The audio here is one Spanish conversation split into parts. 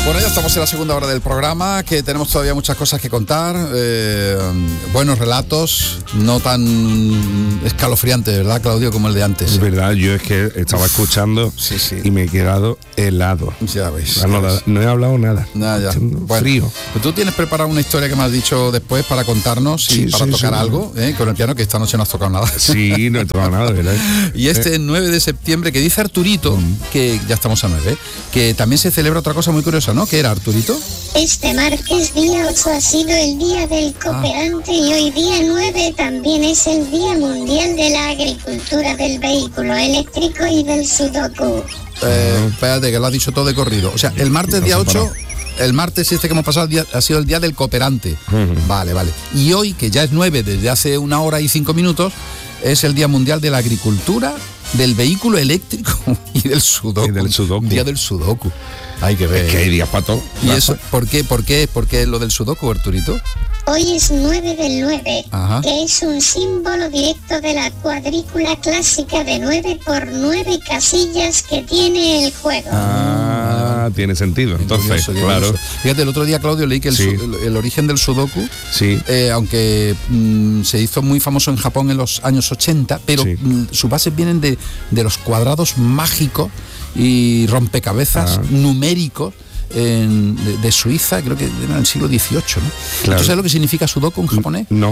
Bueno, ya estamos en la segunda hora del programa, que tenemos todavía muchas cosas que contar, buenos relatos, no tan escalofriantes, ¿verdad, Claudio, como el de antes? Es verdad, yo es que estaba escuchando y me he quedado helado. Ya ves. No he hablado nada. Ya. Bueno, frío. Pues tú tienes preparada una historia que me has dicho después para contarnos y para tocar algo, con el piano, que esta noche no has tocado nada. Sí, no he tocado nada, ¿verdad? Y este 9 de septiembre, que dice Arturito, que ya estamos a 9, que también se celebra otra cosa muy curiosa, ¿no? ¿Qué era, Arturito? Este martes día 8 ha sido el día del cooperante y hoy día 9 también es el Día Mundial de la Agricultura, del Vehículo Eléctrico y del Sudoku. Espérate, que lo has dicho todo de corrido. O sea, el martes día 8, el martes este que hemos pasado ha sido el Día del Cooperante. Vale. Y hoy, que ya es 9 desde hace 1 hora y 5 minutos, es el Día Mundial de la Agricultura, del Vehículo Eléctrico y del Sudoku. Día del Sudoku. Hay que ver. Es que hay días para todo. ¿Y eso? ¿Por qué lo del Sudoku, Arturito? Hoy es 9 del 9, Ajá. que es un símbolo directo de la cuadrícula clásica de 9 por 9 casillas que tiene el juego. Tiene sentido, entonces, Curioso, claro. curioso. Fíjate, el otro día, Claudio, leí que el origen del Sudoku, aunque se hizo muy famoso en Japón en los años 80, pero sus bases vienen de los cuadrados mágicos y rompecabezas numéricos de Suiza, creo que era en el siglo XVIII, ¿no? Claro. ¿Tú sabes lo que significa Sudoku en japonés? No.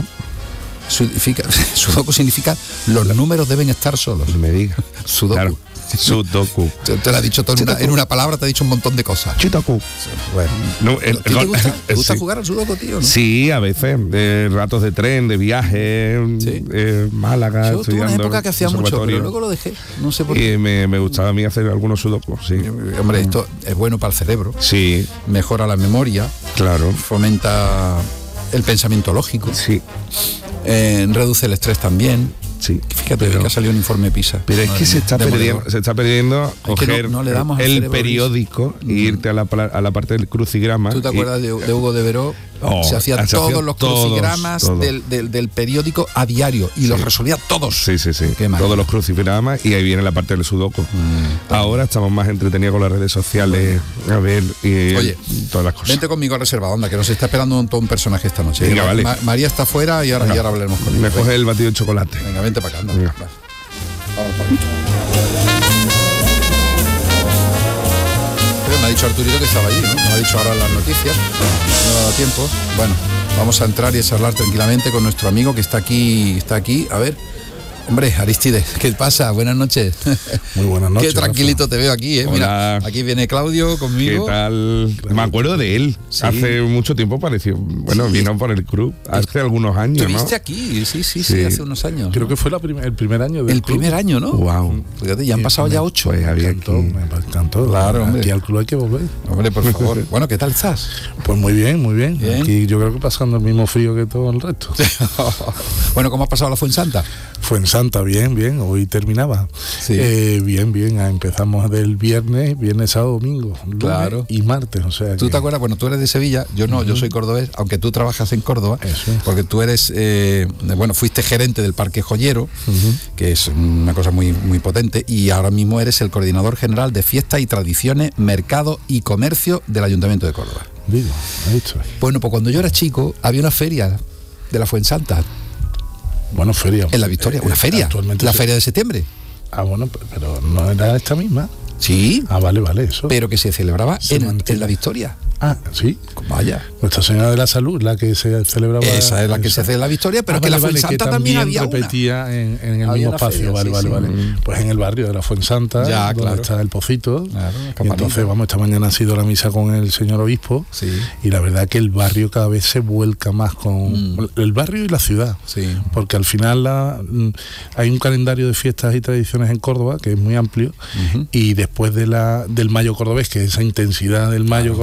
Sudoku significa los números deben estar solos. Me diga. Sudoku. Claro. Sudoku. Te lo ha dicho todo en una palabra, te ha dicho un montón de cosas. Chutaku. Bueno. No, ¿Te gusta jugar al Sudoku, tío? ¿No? Sí, a veces. Ratos de tren, de viaje, Málaga. Yo tuve una época que hacía mucho, pero luego lo dejé. No sé por qué. Y me gustaba a mí hacer algunos sudokus, sí. Hombre, esto es bueno para el cerebro. Sí. Mejora la memoria. Claro. Fomenta el pensamiento lógico. Sí. Reduce el estrés también. Sí. Fíjate que ha salido un informe PISA. Pero es que se está perdiendo coger no le damos el periódico e irte a la parte del crucigrama. ¿Tú te acuerdas de Hugo de Veró? Se hacía todos los crucigramas del periódico a diario y los resolvía todos. Sí. Todos los crucigramas, y ahí viene la parte del sudoku. Ahora estamos más entretenidos con las redes sociales, a ver, y oye, todas las cosas. Vente conmigo a Reserva Onda, que nos está esperando todo un personaje esta noche. Venga, vale. María está fuera y ahora hablaremos con él. Me coge el batido de chocolate. Venga, vente para acá. Anda. Venga. Vamos para acá. Me ha dicho Arturito que estaba allí, ¿no? Me ha dicho ahora las noticias, no me ha dado tiempo. Bueno, vamos a entrar y a charlar tranquilamente con nuestro amigo que está aquí. A ver, hombre, Aristides, ¿qué pasa? Buenas noches. Muy buenas noches. Qué tranquilito Rafa. Te veo aquí, ¿eh? Mira, aquí viene Claudio conmigo. ¿Qué tal? Me acuerdo de él. Sí. Hace mucho tiempo pareció. Bueno, vino por el club hace algunos años, ¿no? ¿Estuviste aquí? Sí, hace unos años. Creo que fue el primer año del club. Primer año, ¿no? Wow. Fíjate, ya han pasado ya 8. Pues me encantó. Claro, hombre. Aquí al club hay que volver. Hombre, por favor. Bueno, ¿qué tal estás? Pues muy bien. Aquí yo creo que pasando el mismo frío que todo el resto. Bueno, ¿cómo has pasado la Fuensanta? Fuensanta, bien. Hoy terminaba. Sí. Bien. Empezamos del viernes, sábado, domingo, lunes y martes. O sea, ¿tú te acuerdas? Bueno, tú eres de Sevilla, yo no, yo soy cordobés, aunque tú trabajas en Córdoba, porque tú eres, fuiste gerente del Parque Joyero, que es una cosa muy, muy potente, y ahora mismo eres el coordinador general de fiestas y tradiciones, mercado y comercio del Ayuntamiento de Córdoba. Digo, bueno, pues cuando yo era chico había una feria de la Fuensanta. Bueno, feria. En La Victoria, una feria. La feria de septiembre. Bueno, pero no era esta misma. Sí. Vale, eso. Pero que se celebraba en La Victoria. Sí. Vaya. Nuestra Señora de la Salud, la que se celebraba. Esa es la que se hace en La Victoria, pero que la Fuensanta que también había repetía en el mismo espacio. Feria, vale. Pues en el barrio de la Fuensanta, donde está el Pocito. Claro, y entonces, esta mañana ha sido la misa con el señor obispo. Sí. Y la verdad que el barrio cada vez se vuelca más con el barrio y la ciudad. Sí. Porque al final hay un calendario de fiestas y tradiciones en Córdoba que es muy amplio. Y después del mayo cordobés, que es esa intensidad del mayo cordobés,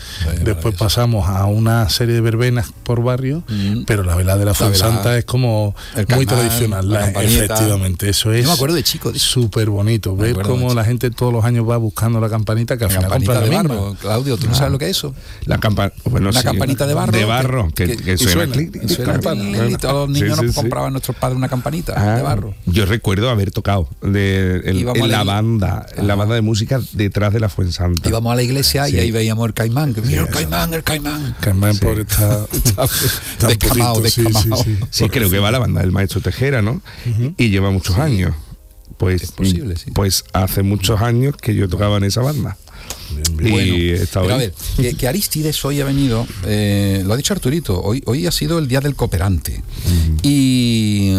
después pasamos a una serie de verbenas por barrio, pero la velada de la Fuensanta es como muy tradicional. Efectivamente, eso es. Yo me acuerdo de chico. Súper bonito, ver cómo la gente todos los años va buscando la campanita, que al final compra de barro. Claudio, ¿tú no sabes lo que es eso? La campanita de barro. De barro, que suena. Y todos los niños nos compraban nuestros padres una campanita de barro. Yo recuerdo haber tocado en la banda de música detrás de la Fuensanta. Íbamos a la iglesia y ahí veíamos el caimán, que mira, el caimán. Caimán pobre está descamado. Sí, creo que va la banda del maestro Tejera, ¿no? Y lleva muchos años. Pues, es posible, sí. Pues hace muchos años que yo tocaba en esa banda. Y bueno, a ver, que Arístides hoy ha venido, lo ha dicho Arturito, hoy ha sido el día del cooperante. Y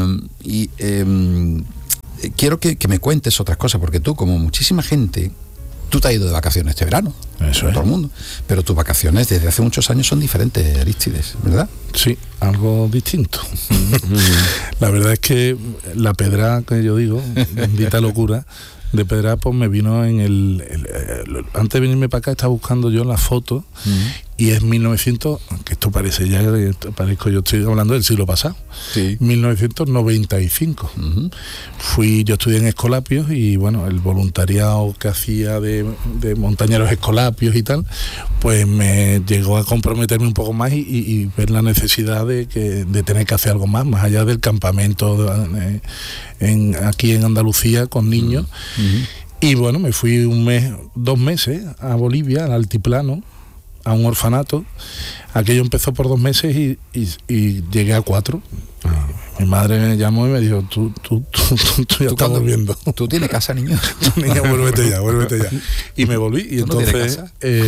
quiero que me cuentes otras cosas, porque tú, como muchísima gente, tú te has ido de vacaciones este verano, todo el mundo, pero tus vacaciones desde hace muchos años son diferentes, Arístides, ¿verdad? Sí, algo distinto. La verdad es que la pedra, que yo digo, bendita locura de Pedra, pues me vino en antes de venirme para acá estaba buscando yo la foto y es 1900, que esto parece ya, parezco yo estoy hablando del siglo pasado, 1995. Yo estudié en Escolapios y bueno, el voluntariado que hacía de montañeros escolapios y tal, pues me llegó a comprometerme un poco más y ver la necesidad de tener que hacer algo más allá del campamento aquí en Andalucía con niños. Y bueno, me fui 2 meses a Bolivia, al altiplano, a un orfanato. Aquello empezó por 2 meses y llegué a 4. Mi madre me llamó y me dijo, tú ya estás volviendo. ¿Tú tienes casa, niño? Niño, vuélvete ya. Y me volví y entonces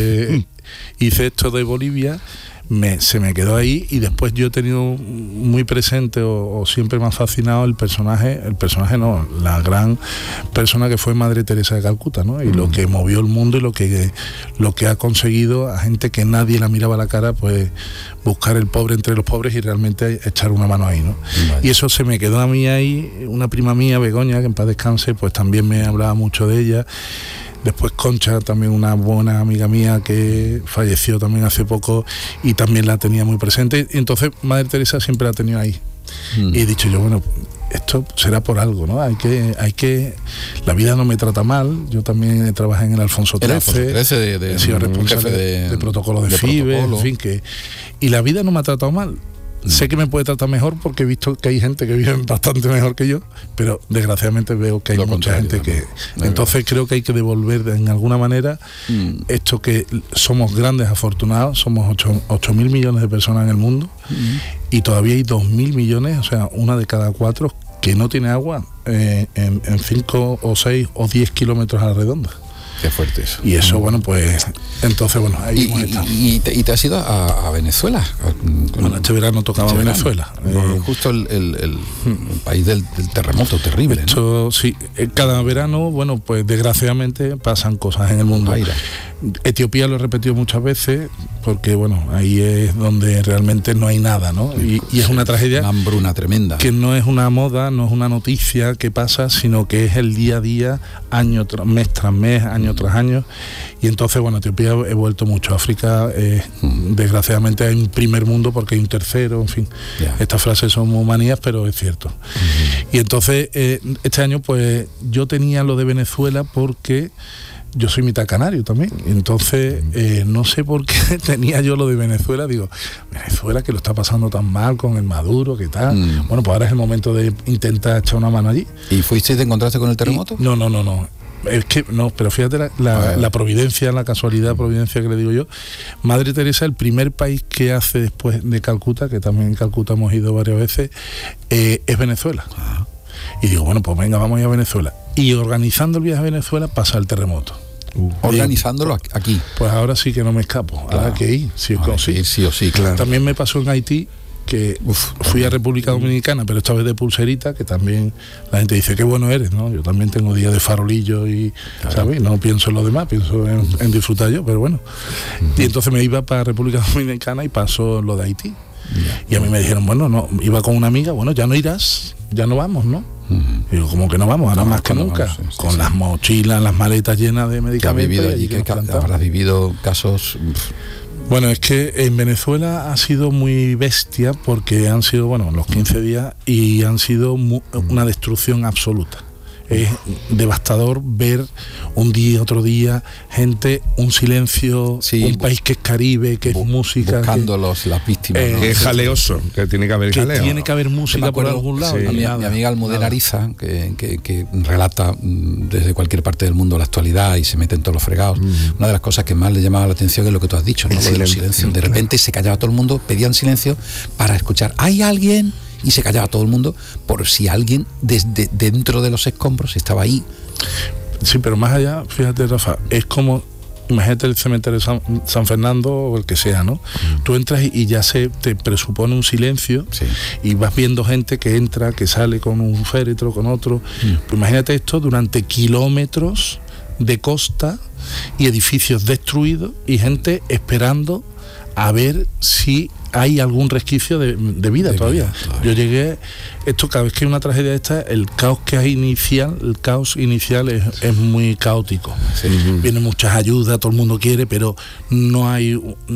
hice esto de Bolivia. Se me quedó ahí y después yo he tenido muy presente o siempre me ha fascinado la gran persona que fue Madre Teresa de Calcuta, ¿no? Y lo que movió el mundo y lo que ha conseguido a gente que nadie la miraba a la cara, pues buscar el pobre entre los pobres y realmente echar una mano ahí, ¿no? Vale. Y eso se me quedó a mí ahí. Una prima mía, Begoña, que en paz descanse, pues también me hablaba mucho de ella. Después Concha, también una buena amiga mía que falleció también hace poco y también la tenía muy presente. Y entonces Madre Teresa siempre la ha tenido ahí. Y he dicho yo, bueno, esto será por algo, ¿no? Hay que la vida no me trata mal. Yo también trabajé en el Alfonso XIII. He sido responsable de protocolo de FIBE, en fin, y la vida no me ha tratado mal. Sé que me puede tratar mejor porque he visto que hay gente que vive bastante mejor que yo, pero desgraciadamente veo que hay mucha gente que... Entonces creo que hay que devolver de alguna manera esto, que somos grandes afortunados, somos 8.000 millones de personas en el mundo y todavía hay 2.000 millones, o sea, una de cada 4 que no tiene agua en 5 o 6 o 10 kilómetros a la redonda. Qué fuerte eso. Y eso, bueno, pues entonces, bueno, ahí hemos estado. ¿Y te has ido a Venezuela? Bueno, este verano tocaba Venezuela. Justo el país del terremoto terrible, ¿no? Sí, cada verano, bueno, pues desgraciadamente pasan cosas en el mundo. Etiopía lo he repetido muchas veces porque, bueno, ahí es donde realmente no hay nada, ¿no? Y es una tragedia. Una hambruna tremenda. Que no es una moda, no es una noticia que pasa, sino que es el día a día, mes tras mes, año tras año. Y entonces, bueno, Etiopía he vuelto mucho. África, desgraciadamente, hay un primer mundo porque hay un tercero, en fin. Estas frases son muy manías, pero es cierto. Y entonces, este año, pues, yo tenía lo de Venezuela porque... Yo soy mitad canario también, entonces no sé por qué tenía yo lo de Venezuela. Digo, Venezuela, que lo está pasando tan mal con el Maduro, ¿qué tal? Bueno, pues ahora es el momento de intentar echar una mano allí. ¿Y fuiste y te encontraste con el terremoto? No. Es que no, pero fíjate la providencia, la casualidad, providencia que le digo yo. Madre Teresa, el primer país que hace después de Calcuta, que también en Calcuta hemos ido varias veces, es Venezuela. Y digo, bueno, pues venga, vamos a ir a Venezuela. Y organizando el viaje a Venezuela pasa el terremoto. Organizándolo aquí. Pues ahora sí que no me escapo. Claro. Ahora que ir, sí o sí. Claro. También me pasó en Haití, que fui a República Dominicana, pero esta vez de pulserita, que también la gente dice, qué bueno eres, ¿no? Yo también tengo días de farolillo y, ¿sabes? No pienso en lo demás, pienso en disfrutar yo, pero bueno. Y entonces me iba para República Dominicana y pasó lo de Haití. Y a mí me dijeron, bueno, no, iba con una amiga, bueno, ya no irás, ya no vamos, ¿no? Y digo, como que no vamos, ahora más que nunca, con las mochilas, las maletas llenas de medicamentos. ¿Qué has vivido allí? ¿Habrás vivido casos Bueno, es que en Venezuela ha sido muy bestia porque han sido, los 15 días y han sido una destrucción absoluta. Es devastador ver un día, otro día, gente, un silencio, un país que es Caribe, que es música. Buscando las víctimas. ¿no? Que es jaleoso, que tiene que haber jaleo. Tiene que haber música por algún lado. Sí. Mi amiga Almudena Ariza, que relata desde cualquier parte del mundo la actualidad y se mete en todos los fregados. Una de las cosas que más le llamaba la atención es lo que tú has dicho, ¿no? Lo de los silencios. De repente se callaba todo el mundo, pedían silencio para escuchar. ¿Hay alguien? Y se callaba todo el mundo por si alguien desde dentro de los escombros estaba ahí. Sí, pero más allá, fíjate, Rafa, es como, imagínate el cementerio de San Fernando o el que sea, ¿no? Tú entras y ya te presupone un silencio, y vas viendo gente que entra, que sale con un féretro, con otro. Pues imagínate esto durante kilómetros de costa y edificios destruidos y gente esperando a ver si hay algún resquicio de vida todavía. Yo llegué, esto cada vez que hay una tragedia esta, el caos inicial es muy caótico. Vienen muchas ayudas, todo el mundo quiere, pero no hay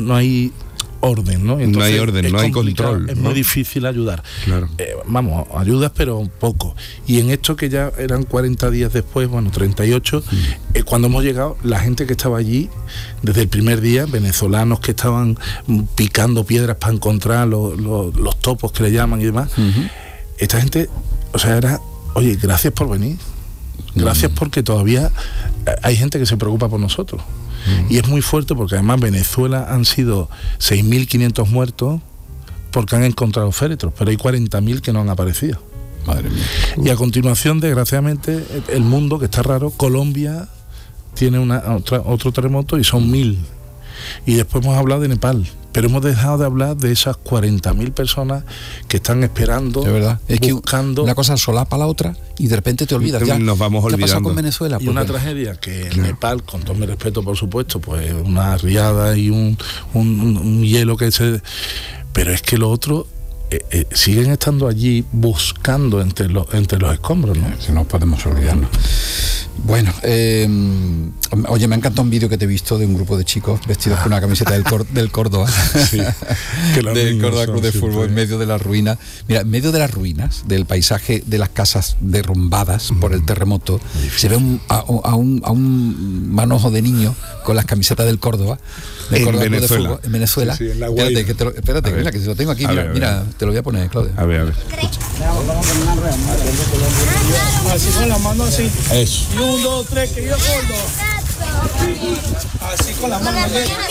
orden, ¿no? Entonces, no hay orden, no hay control. Es muy difícil ayudar. Claro. Ayudas, pero poco. Y en esto que ya eran 40 días después, 38, cuando hemos llegado, la gente que estaba allí, desde el primer día, venezolanos que estaban picando piedras para encontrar los topos que le llaman y demás, esta gente, era, oye, gracias por venir. Gracias porque todavía hay gente que se preocupa por nosotros. Y es muy fuerte porque además Venezuela han sido 6.500 muertos porque han encontrado féretros, pero hay 40.000 que no han aparecido. Madre mía. Y a continuación, desgraciadamente, el mundo, que está raro, Colombia tiene otro terremoto y son 1.000. Y después hemos hablado de Nepal, pero hemos dejado de hablar de esas 40.000 personas que están esperando, de verdad. Es buscando. Que una cosa solapa la otra y de repente te olvidas. Ya nos vamos olvidando. ¿Qué ha pasado con Venezuela? Y una tragedia que en Nepal, con todo mi respeto, por supuesto, pues una riada y un hielo que se... Pero es que lo otro... siguen estando allí buscando entre los escombros, ¿no? Si no podemos olvidarnos. Bueno, oye, me ha encantado un vídeo que te he visto de un grupo de chicos vestidos con una camiseta del Córdoba. Sí, del Córdoba Club de Fútbol, en medio de las ruinas. Mira, en medio de las ruinas, del paisaje de las casas derrumbadas por el terremoto, se ve a un manojo de niño con las camisetas del Córdoba. En Venezuela. En Venezuela. Sí, en la espérate, mira, que se lo tengo aquí. Mira, te lo voy a poner, Claudia. A ver. Así con las manos así. Eso. Y 1, 2, 3, que yo corto. Así con las manos.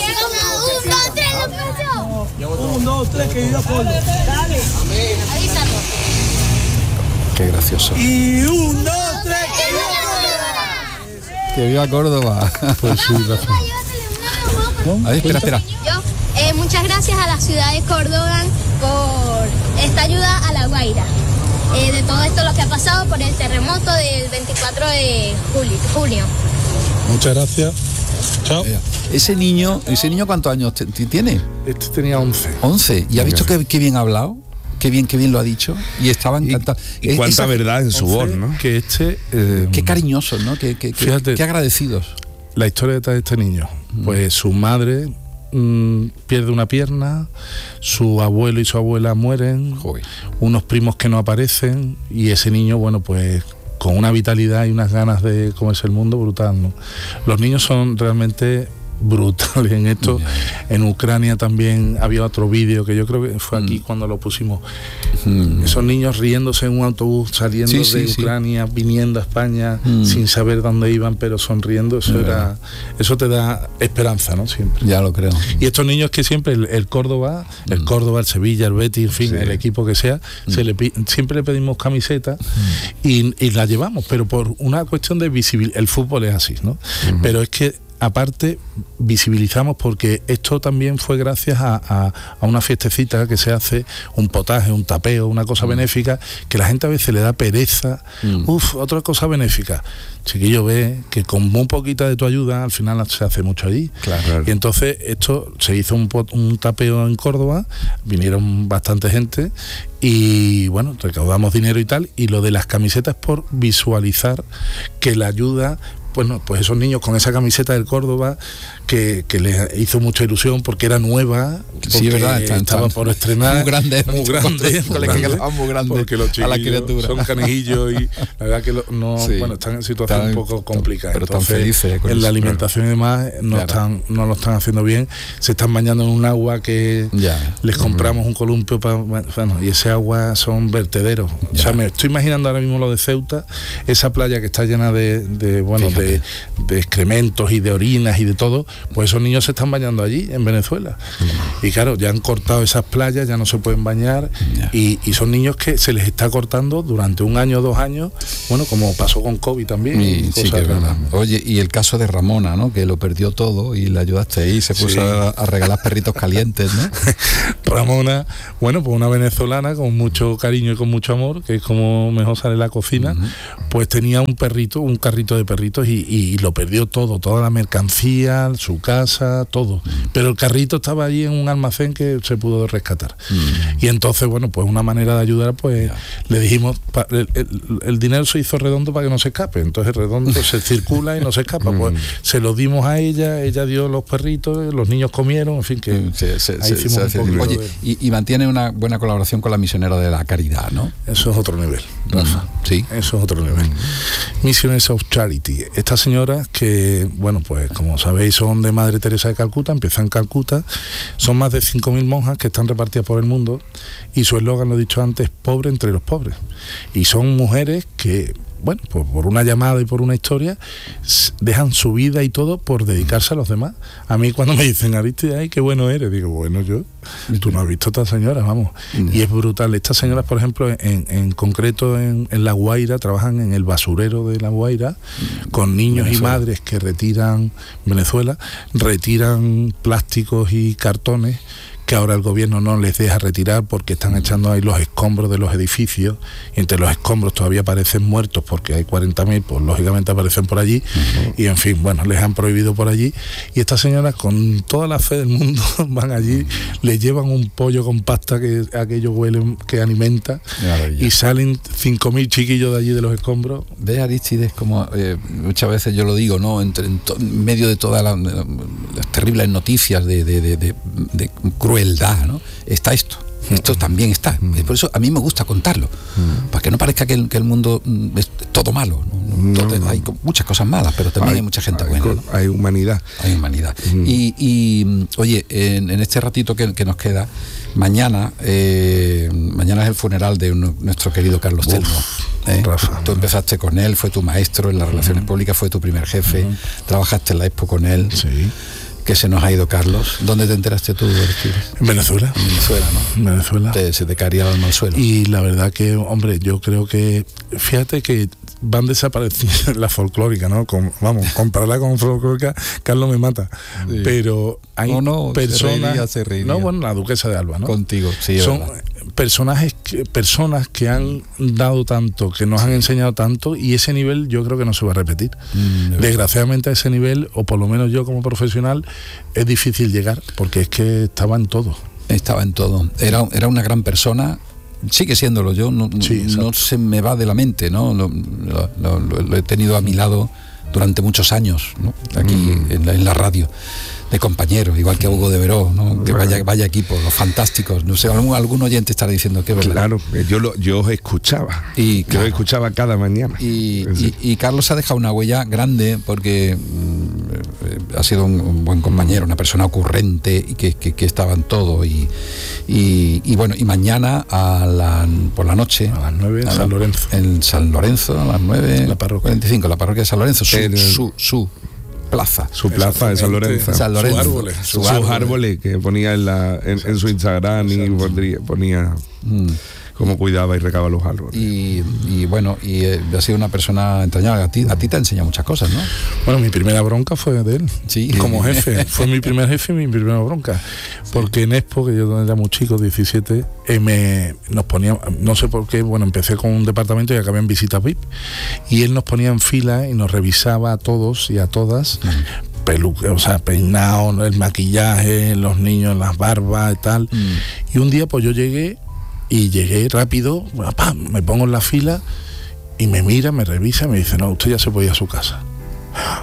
1, 2, 3, que yo corto. Dale. Avísalo. Qué gracioso. Y 1, 2, 3, que yo corto. Que viva Córdoba. Pues sí, gracias. A ver, espera. Muchas gracias a la ciudad de Córdoba por esta ayuda a La Guaira. De todo esto lo que ha pasado por el terremoto del 24 de junio. Muchas gracias. Chao. Ese niño ¿cuántos años tiene? Este tenía 11. 11. ¿Y ha visto qué bien ha hablado? Qué bien lo ha dicho. Y estaba encantado. Y cuánta verdad en su voz, ¿no? Que qué cariñosos, ¿no? Qué agradecidos. La historia de este niño. Pues su madre pierde una pierna, su abuelo y su abuela mueren, unos primos que no aparecen, y ese niño, pues con una vitalidad y unas ganas de comerse el mundo brutal, ¿no? Los niños son realmente brutales en esto. En Ucrania también había otro vídeo que yo creo que fue aquí cuando lo pusimos. Esos niños riéndose en un autobús saliendo de Ucrania, viniendo a España sin saber dónde iban, pero sonriendo. Eso te da esperanza, ¿no? Siempre. Ya lo creo. Y estos niños que siempre el Córdoba, el Sevilla, el Betis, en fin, el equipo que sea, siempre le pedimos camiseta y la llevamos, pero por una cuestión de visibilidad. El fútbol es así, ¿no? Pero es que aparte visibilizamos, porque esto también fue gracias a una fiestecita que se hace, un potaje, un tapeo, una cosa benéfica, que la gente a veces le da pereza. Otra cosa benéfica. Chiquillo, ve que con muy poquita de tu ayuda al final se hace mucho allí. Claro. Y entonces esto se hizo un tapeo en Córdoba, vinieron bastante gente y recaudamos dinero y tal, y lo de las camisetas por visualizar que la ayuda bueno, pues esos niños con esa camiseta del Córdoba que les hizo mucha ilusión porque era nueva, porque sí, verdad, estaba por estrenar, muy grande, porque los chiquillos son canijillos y la verdad que están en situación un poco complicada. Pero entonces, tan felices en la alimentación y demás no lo están haciendo bien, se están bañando en un agua que les compramos un columpio y ese agua son vertederos. O sea, me estoy imaginando ahora mismo lo de Ceuta, esa playa que está llena de excrementos y de orinas y de todo, pues esos niños se están bañando allí en Venezuela. Y claro, ya han cortado esas playas, ya no se pueden bañar y son niños que se les está cortando durante 1 año, 2 años, bueno, como pasó con COVID también. Sí, que es verdad. Oye, y el caso de Ramona, ¿no? Que lo perdió todo y la ayudaste ahí, se puso a regalar perritos calientes, ¿no? Ramona, bueno, pues una venezolana con mucho cariño y con mucho amor, que es como mejor sale la cocina, pues tenía un carrito de perritos y lo perdió todo, toda la mercancía, su casa, todo. Pero el carrito estaba allí en un almacén que se pudo rescatar. Y entonces, bueno, pues una manera de ayudar, pues le dijimos, el dinero se hizo redondo para que no se escape, entonces el redondo se circula y no se escapa, pues se lo dimos a ella dio los perritos, los niños comieron, en fin, que ahí hicimos un poco. Oye, y mantiene una buena colaboración con la misionera de la caridad, ¿no? Eso es otro nivel, Rafa. Sí. Eso es otro nivel. Missionaries of Charity. Estas señoras que, bueno, pues como sabéis, son de Madre Teresa de Calcuta, empiezan en Calcuta, son más de 5.000 monjas que están repartidas por el mundo y su eslogan, lo he dicho antes, pobre entre los pobres. Y son mujeres que, bueno, pues por una llamada y por una historia dejan su vida y todo por dedicarse a los demás. A mí cuando me dicen, Aristide, ay, qué bueno eres, digo, bueno, tú no has visto a estas señoras, vamos. Y es brutal. Estas señoras, por ejemplo, en concreto en La Guaira, trabajan en el basurero de La Guaira con niños y madres que retiran plásticos y cartones que ahora el gobierno no les deja retirar porque están echando ahí los escombros de los edificios y entre los escombros todavía aparecen muertos porque hay 40.000, pues lógicamente aparecen por allí y en fin, bueno, les han prohibido por allí y estas señoras con toda la fe del mundo van allí, les llevan un pollo con pasta que aquello huele, que alimenta y salen 5.000 chiquillos de allí de los escombros. Ve, Aristides, como muchas veces yo lo digo, ¿no? En medio de todas las terribles noticias de crueldad, ¿no? Está esto también está. Por eso a mí me gusta contarlo, para que no parezca que el mundo es todo malo, ¿no? Hay muchas cosas malas, pero también hay mucha gente buena, ¿no? Hay humanidad. Y oye, en este ratito que nos queda, mañana es el funeral de nuestro querido Carlos Telmo. Rafa. Tú empezaste con él, fue tu maestro en las relaciones públicas, fue tu primer jefe, trabajaste en la Expo con él. Sí. Que se nos ha ido Carlos. ¿Dónde te enteraste tú, Aristides? En Venezuela. En Venezuela, ¿no? En Venezuela. Se te caería el alma al suelo. Y la verdad que, hombre, yo creo que, fíjate que van desapareciendo la folclórica, ¿no? Compararla con folclórica, Carlos me mata. Sí. Pero hay personas... Se reiría. No, bueno, la duquesa de Alba, ¿no? Contigo, sí. Son personas que han dado tanto, que nos han enseñado tanto, y ese nivel yo creo que no se va a repetir. Desgraciadamente a ese nivel, o por lo menos yo como profesional, es difícil llegar, porque es que estaba en todo. Estaba en todo. Era una gran persona. Sigue siéndolo, yo no se me va de la mente, ¿no? Lo he tenido a mi lado durante muchos años, ¿no? Aquí en la radio, de compañeros, igual que a Hugo de Veró, ¿no? Que vaya equipo, los fantásticos. No sé, algún oyente estará diciendo que es verdad. Claro, yo os escuchaba. Yo os escuchaba cada mañana. Y Carlos ha dejado una huella grande porque ha sido un buen compañero, una persona ocurrente y que estaba en todo. Y bueno, y mañana por la noche a las 9 en San Lorenzo. En San Lorenzo, a las 9, la parroquia 45, la parroquia de San Lorenzo, su plaza. Su plaza de San Lorenzo. Sus árboles que ponía en su Instagram y ponía cómo cuidaba y regaba los árboles. Y bueno, ha sido una persona entrañable. A ti te ha enseñado muchas cosas, ¿no? Bueno, mi primera bronca fue de él. Sí. Como jefe. Fue mi primer jefe y mi primera bronca. Sí. Porque en Expo, que yo era muy chico, 17, nos ponía, no sé por qué, bueno, empecé con un departamento y acabé en visita VIP. Y él nos ponía en fila y nos revisaba a todos y a todas. Peinado, el maquillaje, los niños, las barbas y tal. Y un día pues yo llegué rápido, me pongo en la fila y me mira, me revisa y me dice, no, usted ya se puede ir a su casa.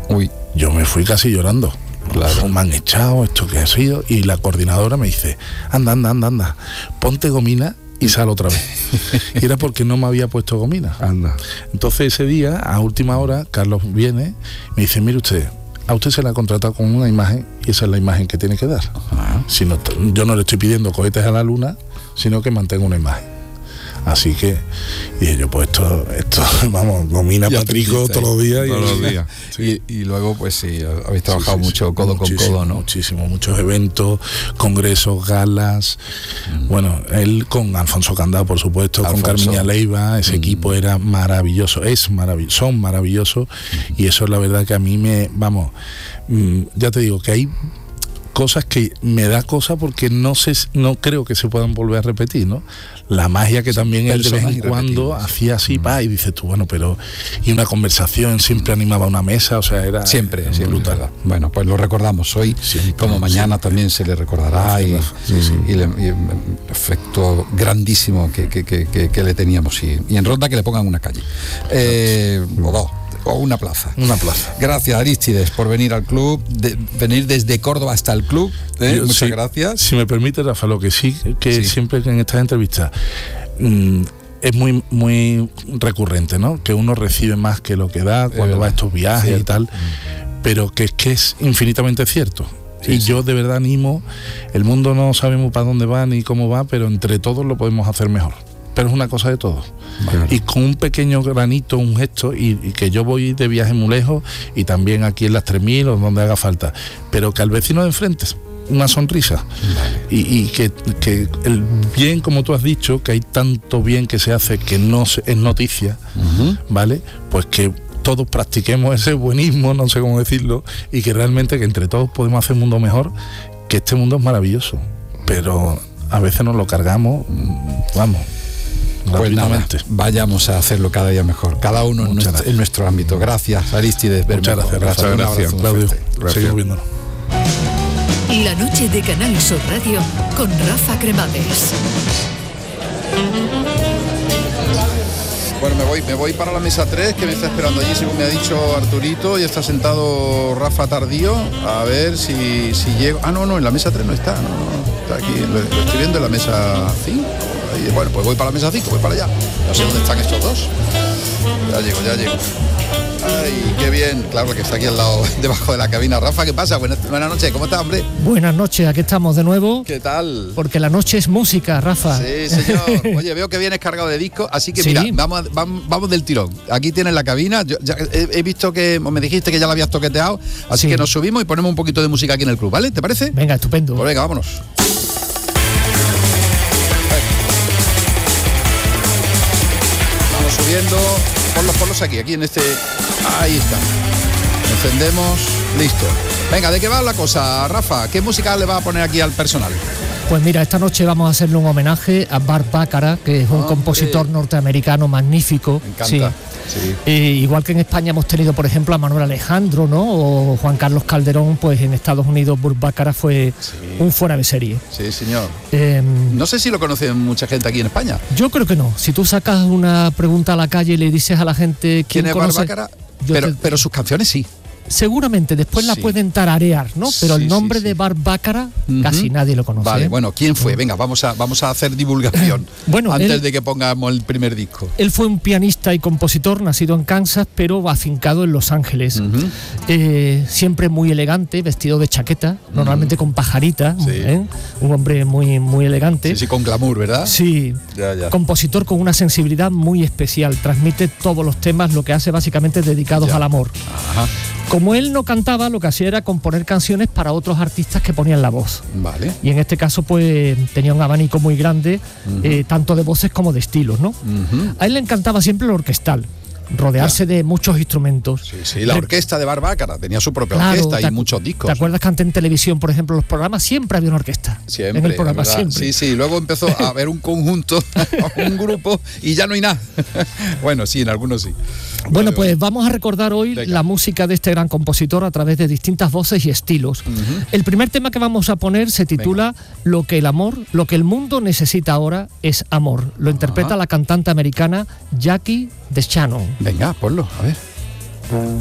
Uy. Yo me fui casi llorando. Claro. Me han echado, esto que ha sido. Y la coordinadora me dice, anda, ponte gomina y sal otra vez. Y era porque no me había puesto gomina. Anda. Entonces ese día, a última hora, Carlos viene y me dice, mire usted, a usted se le ha contratado con una imagen y esa es la imagen que tiene que dar. Si no, yo no le estoy pidiendo cohetes a la luna, sino que mantenga una imagen. Así que dije yo, pues esto vamos, gomina Patrico todos los días. Todos los días. Sí. Y luego, pues sí, habéis trabajado mucho codo con codo, ¿no? Muchísimo, muchos eventos, congresos, galas. Bueno, él con Alfonso Candado, por supuesto, con Carmiña Leiva, ese equipo era maravilloso, son maravillosos. Y eso es la verdad que a mí ya te digo que hay cosas que me da cosa porque no creo que se puedan volver a repetir, ¿no? La magia que también él de vez en cuando hacía así, y dices tú, bueno, pero y una conversación, siempre animaba una mesa, o sea, era siempre brutal. Verdad. Bueno, pues lo recordamos hoy, como mañana también se le recordará y el efecto grandísimo que le teníamos y en Ronda que le pongan una calle o dos. O una plaza. Gracias, Arístides, por venir al club, venir desde Córdoba hasta el club. Muchas gracias. Si me permite, Rafa, lo que sí, siempre en estas entrevistas es muy, muy recurrente, ¿no? Que uno recibe más que lo que da cuando va a estos viajes y tal, pero que es infinitamente cierto. Yo de verdad animo, el mundo no sabemos para dónde va ni cómo va, pero entre todos lo podemos hacer mejor. Pero es una cosa de todos. Y con un pequeño granito, un gesto, y que yo voy de viaje muy lejos y también aquí en las 3000 o donde haga falta, pero que al vecino de enfrente una sonrisa y que el bien, como tú has dicho, que hay tanto bien que se hace que no es noticia, ¿vale? Pues que todos practiquemos ese buenismo, no sé cómo decirlo, y que realmente que entre todos podemos hacer un mundo mejor, que este mundo es maravilloso, pero a veces nos lo cargamos, vamos. Pues nada, vayamos a hacerlo cada día mejor, cada uno en nuestro ámbito. Gracias, Arístides. Muchas gracias, Claudio. Seguimos viéndonos. La noche de Canal Sur Radio con Rafa Cremades. Bueno, me voy para la mesa 3, que me está esperando allí, según me ha dicho Arturito, y está sentado Rafa Tardío, a ver si llego. No, en la mesa 3 no está, está aquí, lo estoy viendo en la mesa 5. Bueno, pues voy para la mesa 5, voy para allá. No sé dónde están estos dos. Ya llego. Ay, qué bien. Claro, que está aquí al lado, debajo de la cabina. Rafa, ¿qué pasa? Buenas noches, ¿cómo estás, hombre? Buenas noches, aquí estamos de nuevo. ¿Qué tal? Porque la noche es música, Rafa. Sí, señor. Oye, veo que vienes cargado de discos, así que mira, vamos del tirón. Aquí tienes la cabina. Yo ya he visto que me dijiste que ya la habías toqueteado, así que nos subimos y ponemos un poquito de música aquí en el club, ¿vale? ¿Te parece? Venga, estupendo. Pues venga, vámonos. Subiendo, ponlos aquí en este. Ahí está. Encendemos, listo. Venga, ¿de qué va la cosa, Rafa? ¿Qué música le va a poner aquí al personal? Pues mira, esta noche vamos a hacerle un homenaje a Burt Bacharach, que es un compositor norteamericano magnífico. Me encanta. Sí. Igual que en España hemos tenido, por ejemplo, a Manuel Alejandro, ¿no? O Juan Carlos Calderón, pues en Estados Unidos Burt Bacharach fue un fuera de serie. Sí, señor. No sé si lo conocen mucha gente aquí en España. Yo creo que no. Si tú sacas una pregunta a la calle y le dices a la gente quién es Burt Bacharach, pero sus canciones sí. Seguramente después la pueden tararear, ¿no? Pero el nombre de Burt Bacharach casi nadie lo conoce. Vale, bueno, ¿quién fue? Venga, vamos a hacer divulgación antes de que pongamos el primer disco. Él fue un pianista y compositor nacido en Kansas, pero afincado en Los Ángeles. Siempre muy elegante, vestido de chaqueta, normalmente con pajarita, un hombre muy, muy elegante. Sí, con glamour, ¿verdad? Sí, ya. Compositor con una sensibilidad muy especial, transmite todos los temas, lo que hace básicamente dedicados al amor. Ajá. Como él no cantaba, lo que hacía era componer canciones para otros artistas que ponían la voz. Vale. Y en este caso, pues, tenía un abanico muy grande, tanto de voces como de estilos, ¿no? A él le encantaba siempre lo orquestal, rodearse de muchos instrumentos. Sí, la orquesta de Burt Bacharach tenía su propia orquesta y muchos discos. ¿Te acuerdas que antes en televisión, por ejemplo, los programas siempre había una orquesta? Siempre, en el programa, siempre. Sí, luego empezó a haber un conjunto, un grupo, y ya no hay nada. Bueno, sí, en algunos sí. Bueno, pues vamos a recordar hoy la música de este gran compositor a través de distintas voces y estilos. El primer tema que vamos a poner se titula Lo que el mundo necesita ahora es amor. Lo interpreta la cantante americana Jackie DeShannon. Venga, ponlo, a ver.